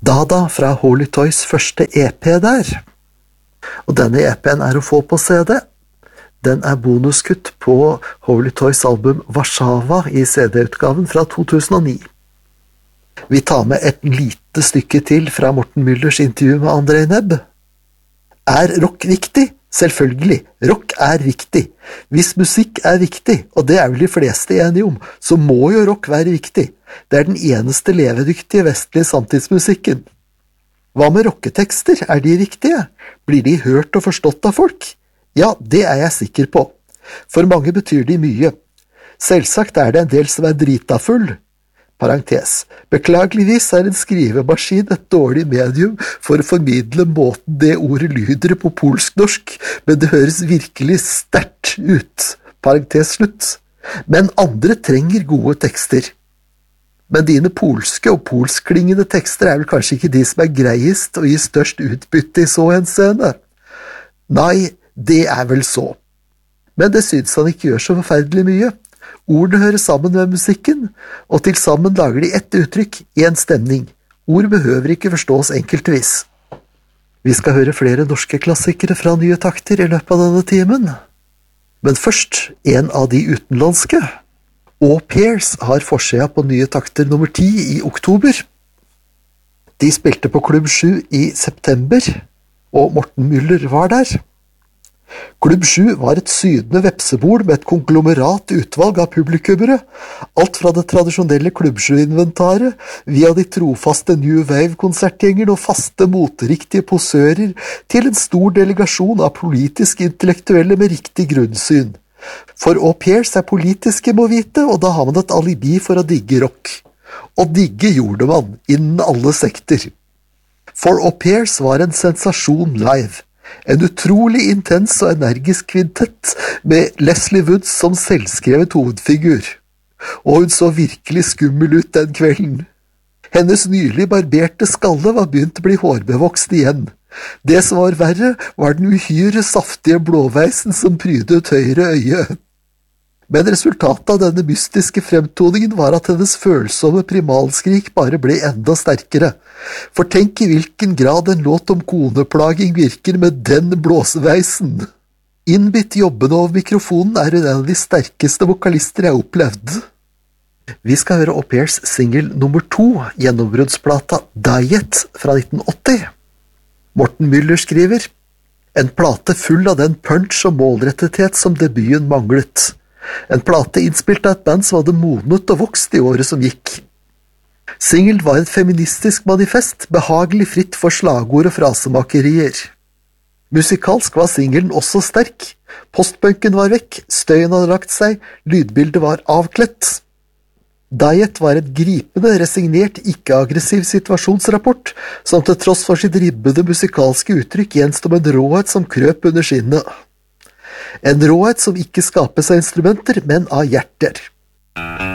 Dada fra Holy Toys første EP der. Og denne EP-en å få på CD. Den bonuskutt på Holy Toys album Warszawa i CD-utgaven fra 2009. Vi tar med et lite stykke til fra Morten Müllers intervju med André Nebb. Rock viktig? Selvfølgelig, rock viktig. Hvis musikk viktig, og det vel de fleste enige om, så må jo rock være viktig. Det den eneste levedyktige vestlige samtidsmusikken. Hva med rocketekster? De viktige? Blir de hørt og forstått av folk? Ja, det jeg sikker på. For mange betyr de mye. Selvsagt det en del som dritafull. Parentes. Beklageligvis en skrivemaskin et dårlig medium for å formidle måten det ordet lyder på polsk-norsk, men det høres virkelig sterkt ut. Parentes slutt. Men andre trenger gode tekster. Men dine polske og polskklingende tekster vel kanskje ikke de som greiest og gir størst utbytte i så henseende? Nei, det vel så. Men det synes han ikke gjør så forferdelig mye. Ordene hører sammen med musikken, og til sammen lager de ett uttrykk, en stemning. Ord behøver ikke forstås enkeltvis. Vi skal høre flere norske klassikere fra nye takter i løpet av denne timen. Men først, en av de utenlandske. Au Pairs har forsida på nye takter nummer 10 i oktober. De spilte på Klubb 7 i september, og Morten Müller var der. Klubb 7 var et sydende vepsebol med et konglomerat utvalg av publikummere, alt fra det tradisjonelle Klubb 7-inventaret, via de trofaste New Wave-konsertgjengerne og faste moteriktige posører, til en stor delegasjon av politisk intellektuelle med riktig grunnsyn. For Au Pairs politiske, må vite, og da har man et alibi for å digge rock. Og digge gjorde man, innen alle sekter. For Au Pairs var en sensasjon live. En utrolig intens og energisk kvintett med Leslie Woods som selvskrevet hovedfigur. Og hun så virkelig skummel ut den kvelden. Hennes nylig barberte skalle var begynt å bli hårbevokst igjen. Det som var verre, var den uhyre saftige blåveisen som prydet høyre øye. Men resultatet av denne mystiske fremtoningen var at hennes følsomme primalskrik bare ble enda sterkere. For tenk i hvilken grad en låt om koneplaging virker med den blåseveisen. Innbitt jobbende over mikrofonen hun en av de sterkeste vokalister jeg opplevd. Vi skal høre Au Pairs single nummer 2, gjennombruddsplata Diet fra 1980. Morten Müller skriver: En plate full av den punch og målrettethet som debuten manglet. En plate innspilt av et band som hadde modnet og vokst i året som gikk. Singlen var et feministisk manifest, behagelig fritt for slagord og frasemakerier. Musikalsk var singlen også sterk. Postpunken var vekk, støyen hadde lagt seg, lydbildet var avkledt. Diet var et gripende, resignert, ikke-aggressiv situasjonsrapport, som til tross for sitt ribbede musikalske uttrykk gjenstod en råhet som krøp under skinnet. En råhet som ikke skapes av instrumenter, men av hjerter.